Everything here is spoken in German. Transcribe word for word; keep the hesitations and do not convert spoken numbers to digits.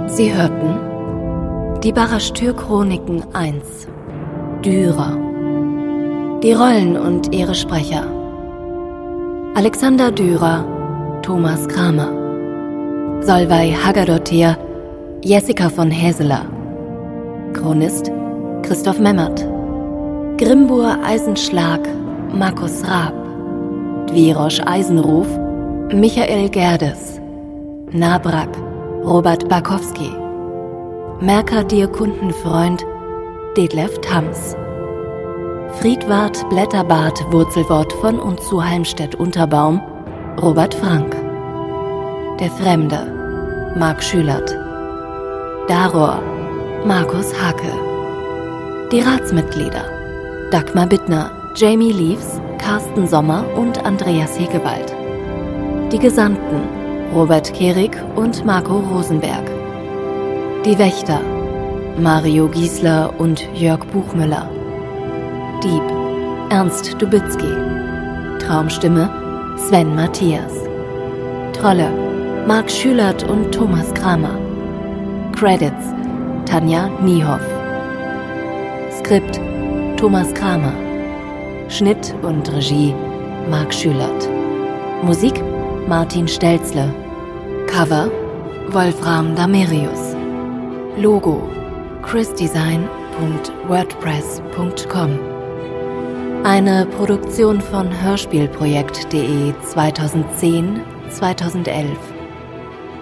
Sie hörten die Barashtür-Chroniken eins. Dürer. Die Rollen und ihre Sprecher: Alexander Dürer, Thomas Kramer. Solveig Haggadottir, Jessica von Häseler. Chronist: Christoph Memmert. Grimbur Eisenschlag, Markus Raab. Dwirosch Eisenruf, Michael Gerdes. Nabrak, Robert Barkowski. Mercadir Kundenfreund, Detlef Thams. Friedwart Blätterbart Wurzelwort von und zu Halmstedt-Unterbaum, Robert Frank. Der Fremde, Marc Schülert. Daror, Markus Hake. Die Ratsmitglieder: Dagmar Bittner, Jamie Leaves, Carsten Sommer und Andreas Hegewald. Die Gesandten: Robert Kehrig und Marco Rosenberg. Die Wächter: Mario Giesler und Jörg Buchmüller. Dieb: Ernst Dubitzky. Traumstimme: Sven Matthias. Trolle: Marc Schülert und Thomas Kramer. Credits: Tanja Niehoff. Skript: Thomas Kramer. Schnitt und Regie: Marc Schülert. Musik: Martin Stelzle. Cover: Wolfram Damerius. Logo: chrisdesign punkt wordpress punkt com. Eine Produktion von hörspielprojekt punkt de zweitausendzehn bis zweitausendelf.